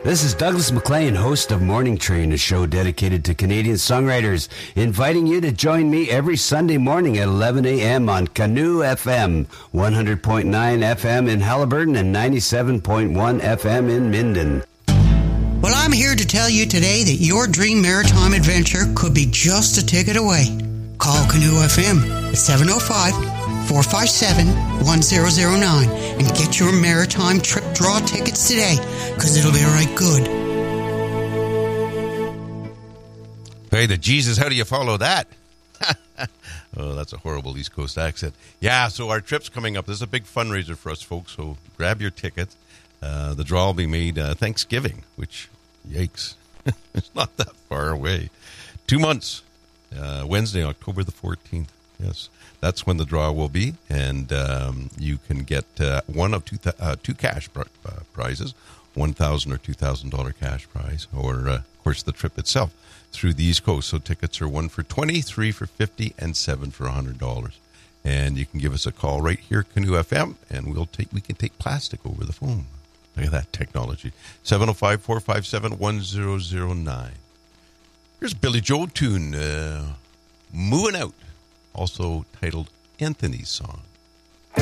This is Douglas MacLean, host of Morning Train, a show dedicated to Canadian songwriters, inviting you to join me every Sunday morning at 11 a.m. on Canoe FM, 100.9 FM in Haliburton and 97.1 FM in Minden. Well, I'm here to tell you today that your dream maritime adventure could be just a ticket away. Call Canoe FM at 705-457-1009 and get your maritime trip draw tickets today, because it'll be right good. Hey, the Jesus, how do you follow that? Oh, that's a horrible East Coast accent. Yeah, so our trip's coming up. This is a big fundraiser for us, folks, so grab your tickets. The draw will be made Thanksgiving, which, yikes, it's not that far away. 2 months, Wednesday, October the 14th. Yes, that's when the draw will be, and you can get one of two cash prizes, $1,000 or $2,000 cash prize, or, of course, the trip itself through the East Coast. So tickets are 1 for $20, 3 for $50, and 7 for $100. And you can give us a call right here, Canoe FM, and we can take plastic over the phone. Look at that technology. 705-457-1009. Here's Billy Joel tune, Moving Out, also titled Anthony's Song.